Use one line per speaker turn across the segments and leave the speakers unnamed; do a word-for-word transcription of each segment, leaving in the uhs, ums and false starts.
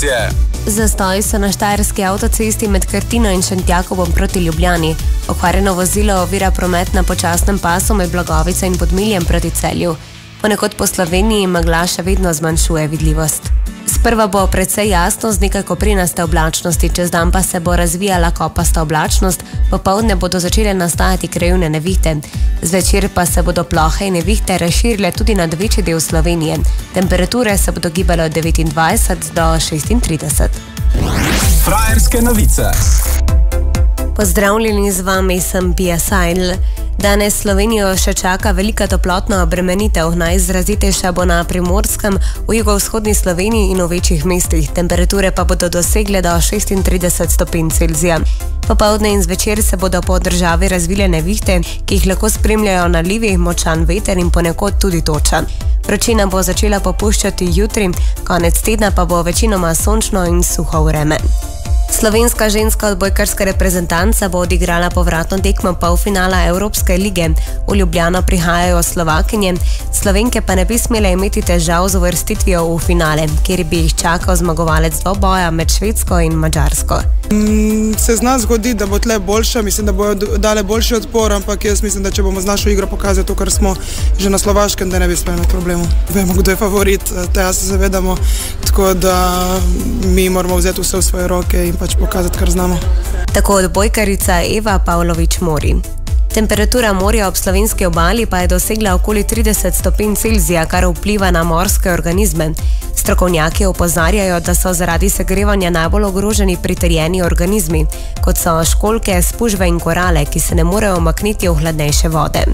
informacije.
Zastoji so na štajerski avtocesti med Krtino in Šentjakobom proti Ljubljani. Okvarjeno vozilo ovira promet na počasnem pasu med Blagovico in Podmiljem proti Celju. Ponekod po Sloveniji megla še vedno zmanjšuje vidljivost. Sprva bo precej jasno z nekaj koprinaste oblačnosti, čez dan pa se bo razvijala kopasta oblačnost, popoldne bodo začele nastajati krajevne nevihte. Zvečer pa se bodo plohe in nevihte razširile tudi nad večji del Slovenije. Temperature se bodo gibale od devetindvajset do šestintrideset.
Frajerske novice.
Pozdravljeni, z vami sem Pia Sajl. Danes Slovenijo še čaka velika toplotna obremenitev, najizrazitejša bo na Primorskem, v jugovzhodni Sloveniji in v večjih mestih. Temperature pa bodo dosegle do šestintrideset stopinj Celzija. Popoldne in zvečer se bodo po državi razvile nevihte, ki jih lahko spremljajo nalivi, močan veter in ponekod tudi toča. Vročina bo začela popuščati jutri, konec tedna pa bo večinoma sončno in suho vreme. Slovenska ženska odbojkarska reprezentanca bo odigrala povratno tekmo polfinala Evropske lige. V Ljubljano prihajajo Slovakinje, Slovenke pa ne bi smele imeti težav z uvrstitvijo v finale, kjer bi jih čakal zmagovalec dvoboja med Švedsko in Madžarsko.
Mm, se zna zgoditi, da bo tle boljša, mislim, da bojo dale boljši odpor, ampak jaz mislim, da če bomo z našo igro pokazali to, kar smo že na Slovaškem, da ne bi smeli imeti problemov. Vemo, kdo je favorit, tega se zavedamo, tako da mi moramo vzeti vse v svoje roke in pač pokazati, kar znamo.
Tako odbojkarica Eva Pavlović-Mori. Temperatura morja ob slovenski obali pa je dosegla okoli trideset stopinj Celzija, kar vpliva na morske organizme. Strokovnjaki opozarjajo, da so zaradi segrevanja najbolj ogroženi pritrjeni organizmi, kot so školjke, spužve in korale, ki se ne morejo umakniti v hladnejše vode.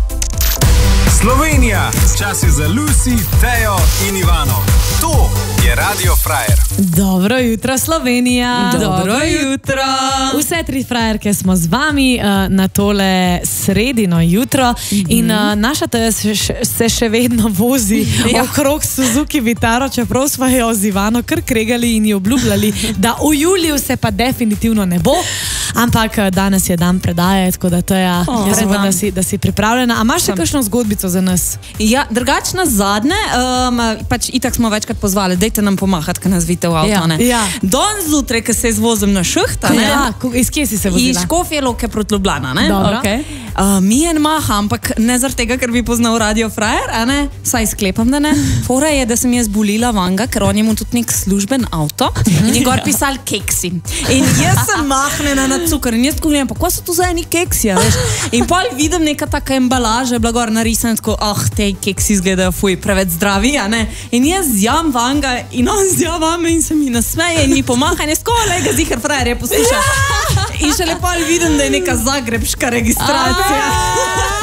Slovenija, čas je za Lucy, Tejo in Ivano. To je Radio Frajer.
Dobro jutro, Slovenija.
Dobro jutro.
Vse tri frajerke smo z vami uh, na tole sredino jutro mm-hmm. in uh, naša Teja se, se še vedno vozi ja. okrog Suzuki Vitaro, čeprav smo jo z Ivano kar kregali in ji obljubljali, da v juliju se pa definitivno ne bo, ampak danes je dan predaje, tako da Teja, oh, jaz upam, da si, da si pripravljena. A imaš še kakšno zgodbico za nas?
Ja, drugačno zadnje, um, pač itak smo večkrat pozvali, dejte nam pomahati, kad nas vidite v avto,
ja.
ne?
Ja.
Don zjutraj, ko se izvozim na šuhta, ne?
Ja, iz kje si se vozila?
Iz Škofje Loke proti Ljubljana, ne?
Dobro.
Okay. Uh, mi je maha, ampak ne zaradi tega, ker bi poznal Radio Frajer, a ne? Saj sklepam, da ne. Fora je, da sem jaz bolila vanga, ker on je mu tudi nek služben avto in je gor pisal keksi. In jaz sem mahnena na cukor in jaz tako gledam, pa ko so tu za eni keksi, a veš? In pol vidim neka taka embalaža, bila gor narisana, tako, ah, te keksi izgledajo, fuj, preveč zdravi, a ne? In jaz zjam vanga in on zjam vame in se mi nasmeje in mi pomaha in jaz ko, lega, ziher frajer je poslušal. In šele pol vidim, da je neka zagrebška registracija.